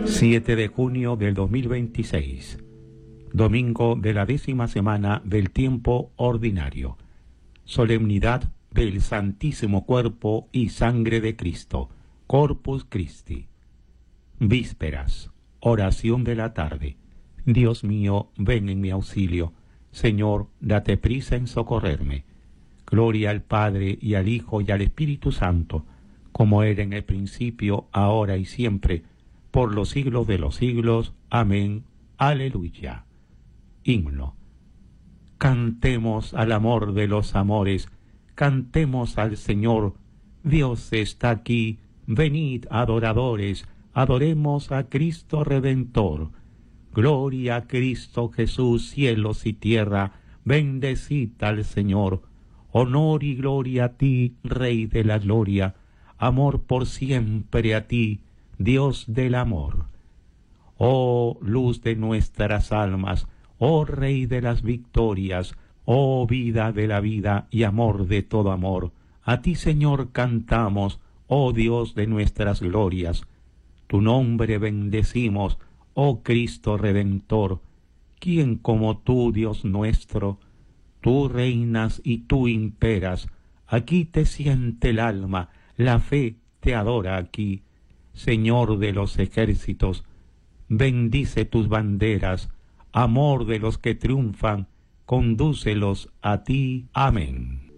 7 de junio del 2026, domingo de la 10ª semana del tiempo ordinario, solemnidad del Santísimo Cuerpo y Sangre de Cristo, Corpus Christi. Vísperas, oración de la tarde. Dios mío, ven en mi auxilio. Señor, date prisa en socorrerme. Gloria al Padre, y al Hijo, y al Espíritu Santo, como era en el principio, ahora y siempre, por los siglos de los siglos. Amén. Aleluya. Himno. Cantemos al amor de los amores, cantemos al Señor. Dios está aquí, venid adoradores, adoremos a Cristo Redentor. Gloria a Cristo Jesús, cielos y tierra, bendecid al Señor. Honor y gloria a ti, Rey de la gloria, amor por siempre a ti, Dios del amor. Oh luz de nuestras almas, oh Rey de las victorias, oh vida de la vida y amor de todo amor, a ti, Señor, cantamos, oh Dios de nuestras glorias. Tu nombre bendecimos, oh Cristo Redentor. ¿Quién como tú, Dios nuestro? Tú reinas y tú imperas, aquí te siente el alma, la fe te adora aquí. Señor de los ejércitos, bendice tus banderas, amor de los que triunfan, condúcelos a ti. Amén.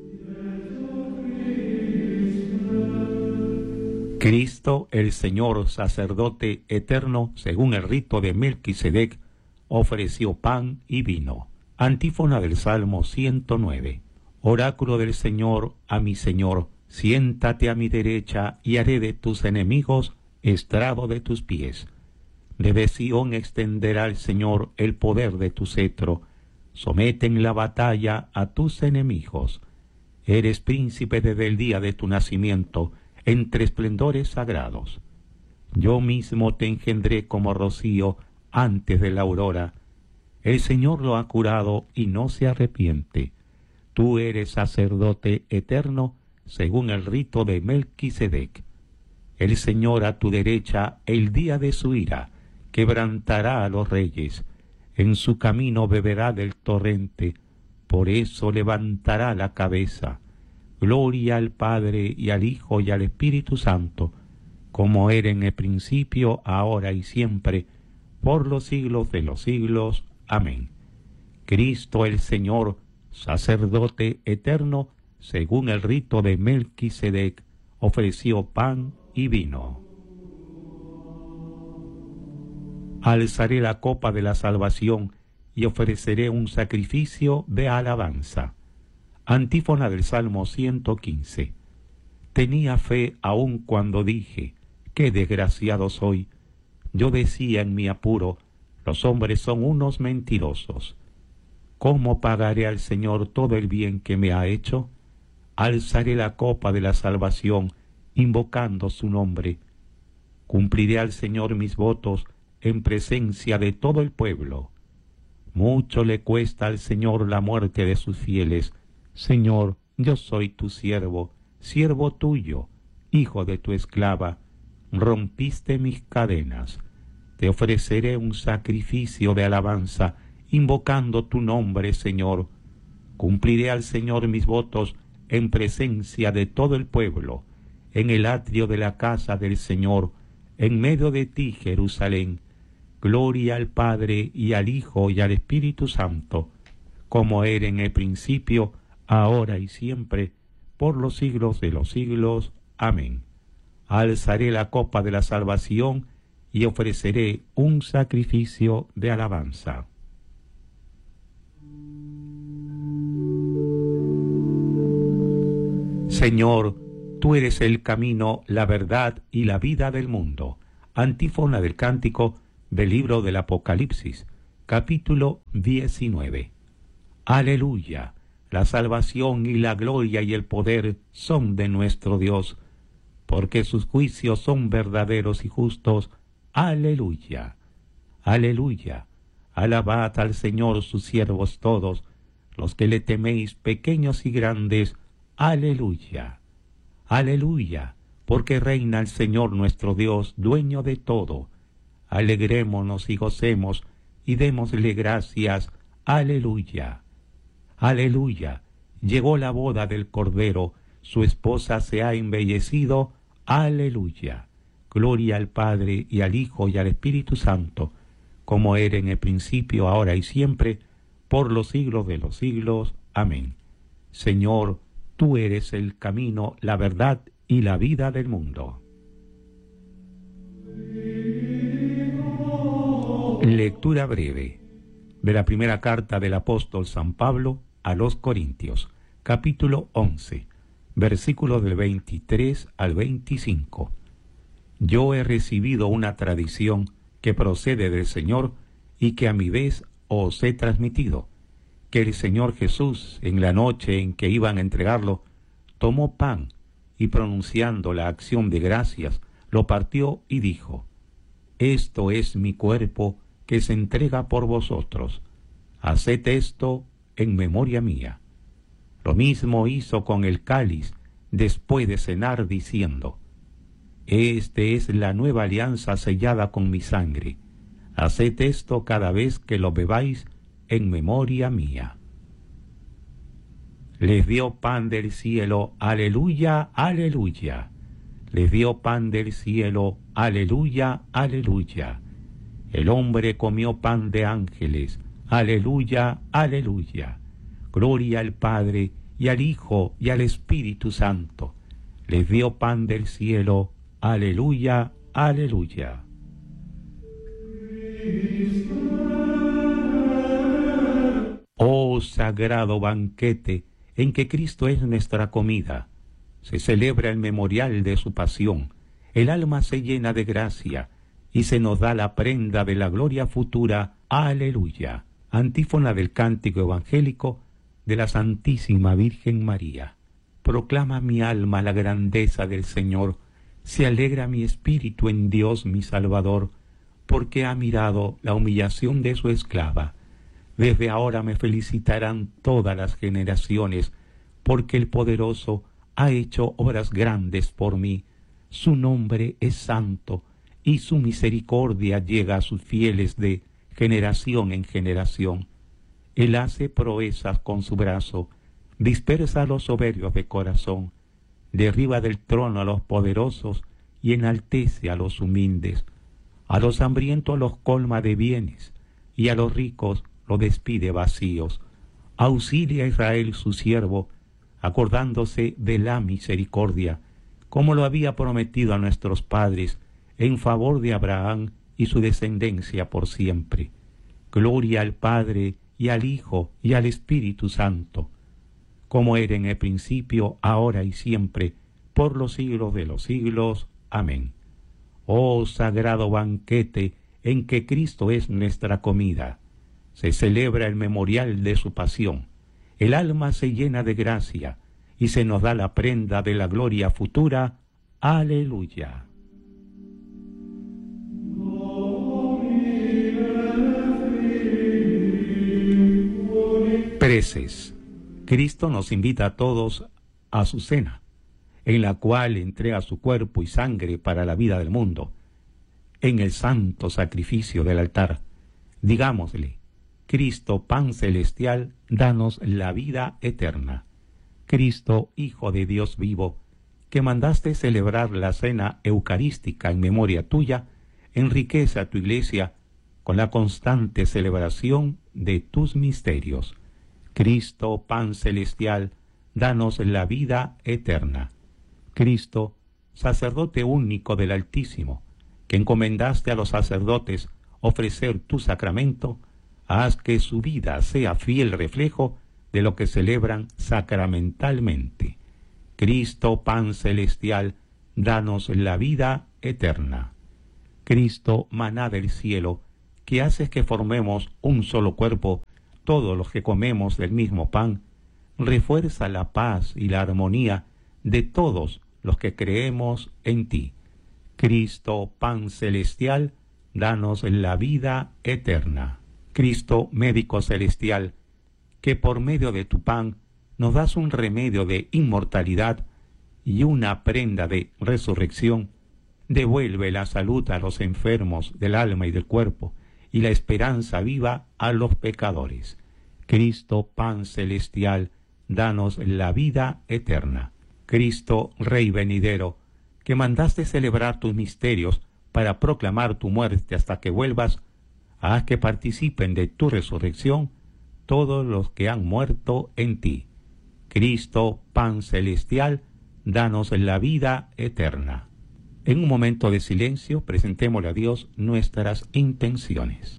Cristo, el Señor sacerdote eterno, según el rito de Melquisedec, ofreció pan y vino. Antífona del Salmo 109. Oráculo del Señor a mi Señor, siéntate a mi derecha y haré de tus enemigos estrado de tus pies. Desde Sión extenderá el Señor el poder de tu cetro. Somete en la batalla a tus enemigos. Eres príncipe desde el día de tu nacimiento, entre esplendores sagrados. Yo mismo te engendré como rocío antes de la aurora. El Señor lo ha curado y no se arrepiente. Tú eres sacerdote eterno, según el rito de Melquisedec. El Señor a tu derecha, el día de su ira, quebrantará a los reyes. En su camino beberá del torrente, por eso levantará la cabeza. Gloria al Padre, y al Hijo, y al Espíritu Santo, como era en el principio, ahora y siempre, por los siglos de los siglos. Amén. Cristo el Señor, sacerdote eterno, según el rito de Melquisedec, ofreció pan y vino. Alzaré la copa de la salvación y ofreceré un sacrificio de alabanza. Antífona del Salmo 115. Tenía fe aun cuando dije, qué desgraciado soy. Yo decía en mi apuro, los hombres son unos mentirosos. ¿Cómo pagaré al Señor todo el bien que me ha hecho? Alzaré la copa de la salvación, invocando su nombre. Cumpliré al Señor mis votos en presencia de todo el pueblo. Mucho le cuesta al Señor la muerte de sus fieles. Señor, yo soy tu siervo, siervo tuyo, hijo de tu esclava. Rompiste mis cadenas. Te ofreceré un sacrificio de alabanza, invocando tu nombre, Señor. Cumpliré al Señor mis votos en presencia de todo el pueblo, en el atrio de la casa del Señor, en medio de ti, Jerusalén. Gloria al Padre, y al Hijo, y al Espíritu Santo, como era en el principio, ahora y siempre, por los siglos de los siglos. Amén. Alzaré la copa de la salvación y ofreceré un sacrificio de alabanza. Señor, tú eres el camino, la verdad y la vida del mundo. Antífona del cántico del libro del Apocalipsis, capítulo 19. Aleluya. La salvación y la gloria y el poder son de nuestro Dios, porque sus juicios son verdaderos y justos. Aleluya. Aleluya. Alabad al Señor sus siervos todos, los que le teméis, pequeños y grandes. Aleluya. Aleluya, porque reina el Señor nuestro Dios, dueño de todo. alegrémonos y gocemos, y démosle gracias. Aleluya. Aleluya. Llegó la boda del Cordero, su esposa se ha embellecido. Aleluya. Gloria al Padre, y al Hijo, y al Espíritu Santo, como era en el principio, ahora y siempre, por los siglos de los siglos. Amén. Señor, tú eres el camino, la verdad y la vida del mundo. Lectura breve de la primera carta del apóstol San Pablo a los Corintios, capítulo 11, versículos del 23 al 25. Yo he recibido una tradición que procede del Señor y que a mi vez os he transmitido, que el Señor Jesús, en la noche en que iban a entregarlo, tomó pan y pronunciando la acción de gracias, lo partió y dijo: Esto es mi cuerpo que se entrega por vosotros. Haced esto en memoria mía. Lo mismo hizo con el cáliz después de cenar, diciendo: Este es la nueva alianza sellada con mi sangre. Haced esto cada vez que lo bebáis en memoria mía. Les dio pan del cielo, aleluya, aleluya. Les dio pan del cielo, aleluya, aleluya. El hombre comió pan de ángeles, aleluya, aleluya. Gloria al Padre, y al Hijo, y al Espíritu Santo. Les dio pan del cielo, aleluya, aleluya. Oh sagrado banquete, en que Cristo es nuestra comida. Se celebra el memorial de su pasión. El alma se llena de gracia y se nos da la prenda de la gloria futura. Aleluya. Antífona del cántico evangélico de la Santísima Virgen María. Proclama mi alma la grandeza del Señor. Se alegra mi espíritu en Dios mi Salvador, porque ha mirado la humillación de su esclava. Desde ahora me felicitarán todas las generaciones, porque el Poderoso ha hecho obras grandes por mí. Su nombre es santo, y su misericordia llega a sus fieles de generación en generación. Él hace proezas con su brazo, dispersa a los soberbios de corazón, derriba del trono a los poderosos y enaltece a los humildes. A los hambrientos los colma de bienes, y a los ricos los despide vacíos. Auxilia a Israel su siervo, acordándose de la misericordia, como lo había prometido a nuestros padres, en favor de Abraham y su descendencia por siempre. Gloria al Padre, y al Hijo, y al Espíritu Santo, como era en el principio, ahora y siempre, por los siglos de los siglos. Amén. Oh sagrado banquete, en que Cristo es nuestra comida. Se celebra el memorial de su pasión. El alma se llena de gracia, y se nos da la prenda de la gloria futura. Aleluya. Preces. Cristo nos invita a todos a su cena, en la cual entrega su cuerpo y sangre para la vida del mundo. En el santo sacrificio del altar, digámosle: Cristo, pan celestial, danos la vida eterna. Cristo, Hijo de Dios vivo, que mandaste celebrar la cena eucarística en memoria tuya, enriquece a tu Iglesia con la constante celebración de tus misterios. Cristo, pan celestial, danos la vida eterna. Cristo, sacerdote único del Altísimo, que encomendaste a los sacerdotes ofrecer tu sacramento, haz que su vida sea fiel reflejo de lo que celebran sacramentalmente. Cristo, pan celestial, danos la vida eterna. Cristo, maná del cielo, que haces que formemos un solo cuerpo, todos los que comemos del mismo pan, refuerza la paz y la armonía de todos los que creemos en ti. Cristo, pan celestial, danos la vida eterna. Cristo, médico celestial, que por medio de tu pan nos das un remedio de inmortalidad y una prenda de resurrección, Devuelve la salud a los enfermos del alma y del cuerpo, y la esperanza viva a los pecadores. Cristo, pan celestial, danos la vida eterna. Cristo, Rey venidero, que mandaste celebrar tus misterios para proclamar tu muerte hasta que vuelvas, haz que participen de tu resurrección todos los que han muerto en ti. Cristo, pan celestial, danos la vida eterna. En un momento de silencio, presentémosle a Dios nuestras intenciones.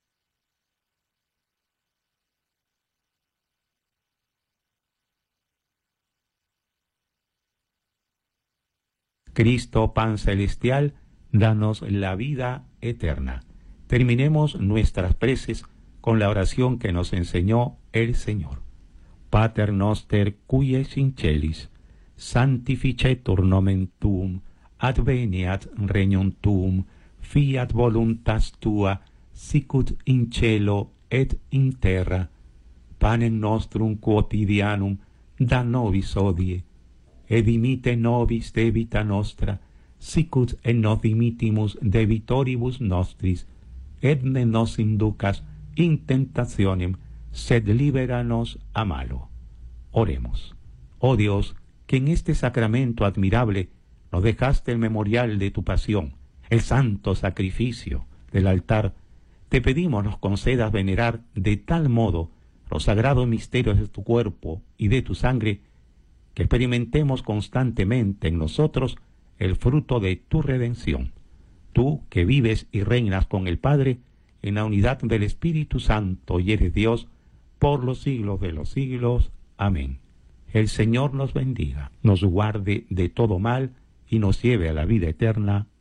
Cristo, pan celestial, danos la vida eterna. Terminemos nuestras preces con la oración que nos enseñó el Señor. Pater noster, qui es in celis, sanctificetur nomen tuum, adveniat regnum tuum, fiat voluntas tua, sicut in cielo et in terra. Panem nostrum quotidianum da nobis hodie, et dimite nobis debita nostra, sicut et nos dimitimus debitoribus nostris, et ne nos inducas in tentationem, sed liberanos a malo. Oremos. Oh Dios, que en este sacramento admirable nos dejaste el memorial de tu pasión, el santo sacrificio del altar, te pedimos nos concedas venerar de tal modo los sagrados misterios de tu cuerpo y de tu sangre, que experimentemos constantemente en nosotros el fruto de tu redención. Tú que vives y reinas con el Padre en la unidad del Espíritu Santo y eres Dios por los siglos de los siglos. Amén. El Señor nos bendiga, nos guarde de todo mal y nos lleve a la vida eterna.